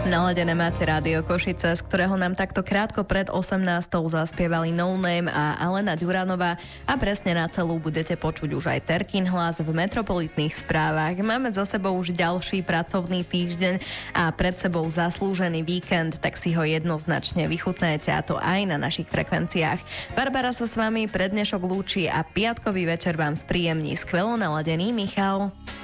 Naladené máte Rádio Košice, z ktorého nám takto krátko pred 18. zaspievali No Name a Alena Ďuranová a presne na celú budete počuť už aj Terkin hlas v metropolitných správach. Máme za sebou už ďalší pracovný týždeň a pred sebou zaslúžený víkend, tak si ho jednoznačne vychutnajte, a to aj na našich frekvenciách. Barbara sa s vami pre dnešok lúči a piatkový večer vám spríjemní skvelo naladený Michal.